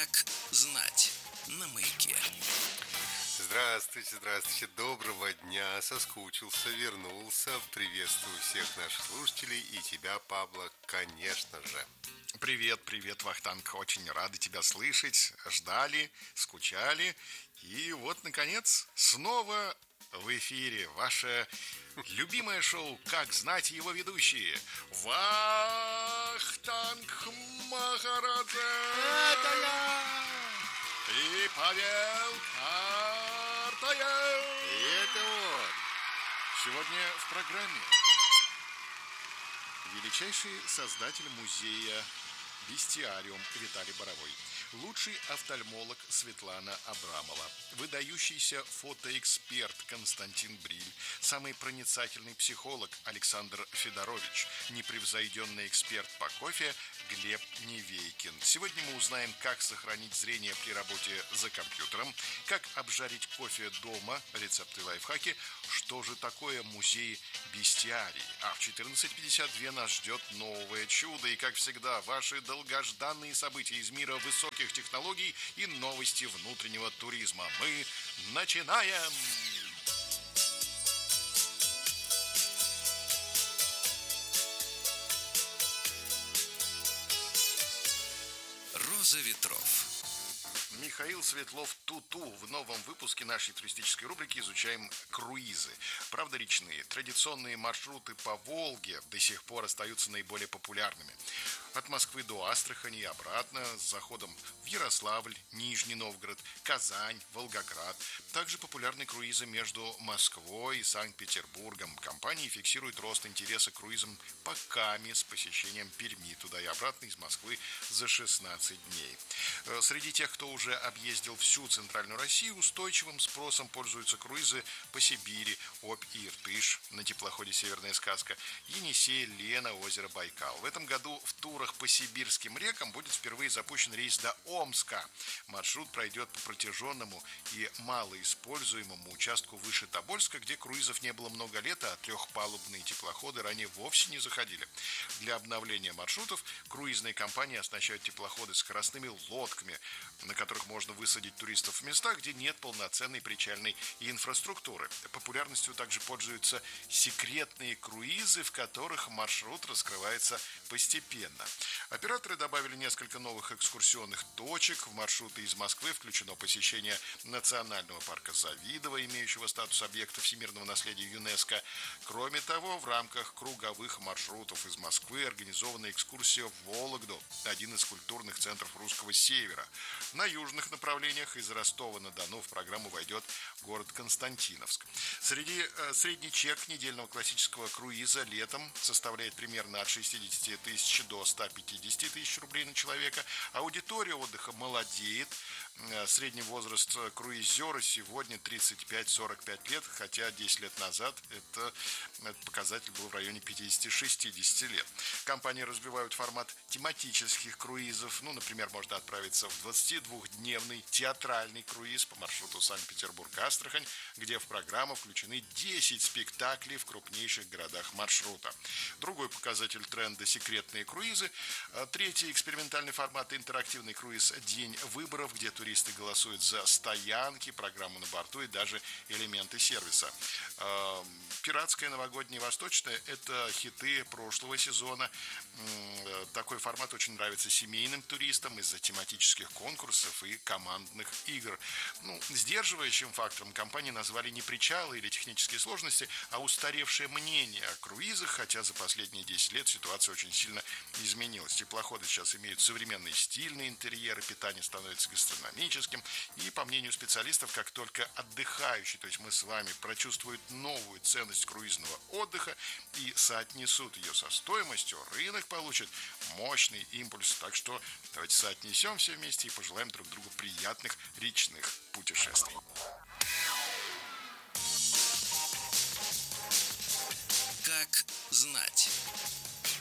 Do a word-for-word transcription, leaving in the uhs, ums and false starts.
Как знать на маяке. Здравствуйте, здравствуйте, доброго дня, соскучился, вернулся, приветствую всех наших слушателей и тебя, Пабло, конечно же. Привет, привет, Вахтанг, очень рады тебя слышать, ждали, скучали, и вот, наконец, снова в эфире ваше любимое шоу «Как знать его ведущие» Вахтанг Махарадзе. Это я! И Павел Картаев. Это он! Сегодня в программе величайший создатель музея «Бестиариум» Виталий Боровой, лучший офтальмолог Светлана Абрамова, выдающийся фотоэксперт Константин Бриль, самый проницательный психолог Александр Федорович, непревзойденный эксперт по кофе Глеб Невейкин. Сегодня мы узнаем, как сохранить зрение при работе за компьютером, как обжарить кофе дома, рецепты и лайфхаки, что же такое музей Бестиарий. А в четырнадцать пятьдесят два нас ждет новое чудо. И, как всегда, ваши долгожданные события из мира высоких технологий и новости внутреннего туризма. Мы начинаем! Роза ветров. Михаил Светлов Туту. В новом выпуске нашей туристической рубрики изучаем круизы. Правда, речные. Традиционные маршруты по Волге до сих пор остаются наиболее популярными. От Москвы до Астрахани и обратно, с заходом в Ярославль, Нижний Новгород, Казань, Волгоград. Также популярны круизы между Москвой и Санкт-Петербургом. Компании фиксируют рост интереса к круизам по Каме с посещением Перми туда и обратно из Москвы за шестнадцать дней. Среди тех, кто уже объездил всю Центральную Россию, устойчивым спросом пользуются круизы по Сибири, Обь и Иртыш на теплоходе «Северная сказка», Енисей, Лена, озеро Байкал. В этом году в турах по сибирским рекам будет впервые запущен рейс до Омска. Маршрут пройдет по протяженному и малоиспользуемому участку выше Тобольска, где круизов не было много лет, а трехпалубные теплоходы ранее вовсе не заходили. Для обновления маршрутов круизные компании оснащают теплоходы скоростными лодками, на которых можно высадить туристов в местах, где нет полноценной причальной инфраструктуры. Популярностью также пользуются секретные круизы, в которых маршрут раскрывается постепенно. Операторы добавили несколько новых экскурсионных точек. В маршруты из Москвы включено посещение Национального парка Завидово, имеющего статус объекта всемирного наследия ЮНЕСКО. Кроме того, в рамках круговых маршрутов из Москвы организована экскурсия в Вологду, один из культурных центров русского севера. На южных направлениях из Ростова-на-Дону в программу войдет город Константиновск. Среди э, средний чек недельного классического круиза летом составляет примерно от шестидесяти тысяч до ста пятидесяти тысяч рублей на человека. Аудитория отдыха молодеет. Средний возраст круизера сегодня тридцать пять - сорок пять лет, хотя десять лет назад это, этот показатель был в районе пятидесяти-шестидесяти лет. Компании развивают формат тематических круизов. Ну, например, можно отправиться в двадцатидвухдневный театральный круиз по маршруту Санкт-Петербург-Астрахань, где в программу включены десять спектаклей в крупнейших городах маршрута. Другой показатель тренда – секретные круизы. Третий экспериментальный формат – интерактивный круиз «День выборов», где туристы голосуют за стоянки, программу на борту и даже элементы сервиса. Пиратское, новогоднее, восточное – это хиты прошлого сезона. Такой формат очень нравится семейным туристам из-за тематических конкурсов и командных игр. Ну, сдерживающим фактором компании назвали не причалы или технические сложности, а устаревшее мнение о круизах, хотя за последние десять лет ситуация очень сильно изменилась. Теплоходы сейчас имеют современные стильные интерьеры, питание становится гастрономическим, и, по мнению специалистов, как только отдыхающие, то есть мы с вами, прочувствуют новую ценность круизного отдыха и соотнесут ее со стоимостью, рынок получит мощный импульс. Так что давайте соотнесем все вместе и пожелаем друг другу приятных речных путешествий. Как знать.